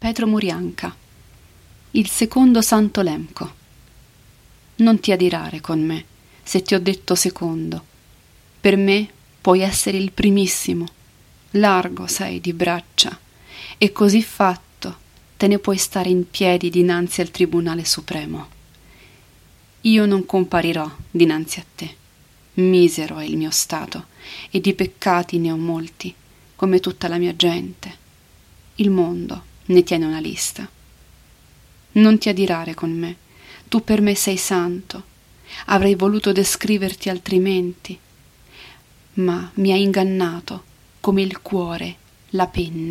Petro Murianca, il secondo Santo Lemco. Non ti adirare con me, se ti ho detto secondo. Per me puoi essere il primissimo, largo sei di braccia, e così fatto te ne puoi stare in piedi dinanzi al Tribunale Supremo. Io non comparirò dinanzi a te. Misero è il mio stato, e di peccati ne ho molti, come tutta la mia gente. Il mondo ne tiene una lista. Non ti adirare con me, tu per me sei santo. Avrei voluto descriverti altrimenti, ma mi ha ingannato come il cuore, la penna.